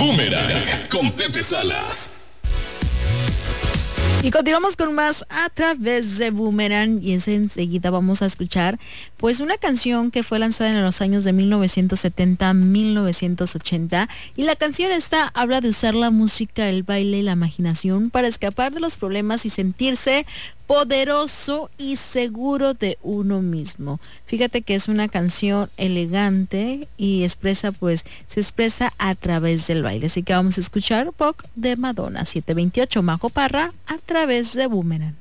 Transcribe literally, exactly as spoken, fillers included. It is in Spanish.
Boomerang con Pepe Salas. Y continuamos con más a través de Boomerang y enseguida vamos a escuchar pues una canción que fue lanzada en los años de mil novecientos setenta a mil novecientos ochenta y la canción esta habla de usar la música, el baile y la imaginación para escapar de los problemas y sentirse poderoso y seguro de uno mismo. Fíjate que es una canción elegante y expresa pues se expresa a través del baile. Así que vamos a escuchar Pop de Madonna, siete veintiocho, Majo Parra, a través de Boomerang.